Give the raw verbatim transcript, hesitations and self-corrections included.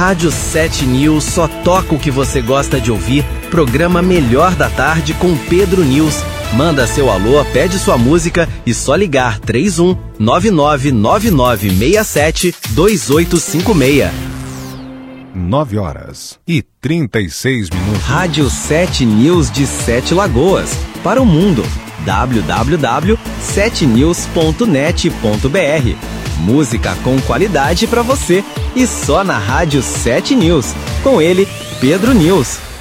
Rádio sete News só toca o que você gosta de ouvir. Programa Melhor da Tarde com Pedro News. Manda seu alô, pede sua música e só ligar três um nove nove nove nove seis sete dois oito cinco seis. nove horas e trinta e seis minutos. Rádio sete News de Sete Lagoas. Para o mundo. w w w ponto sete news ponto net ponto b r. Música com qualidade para você. E só na Rádio sete News. Com ele, Pedro News.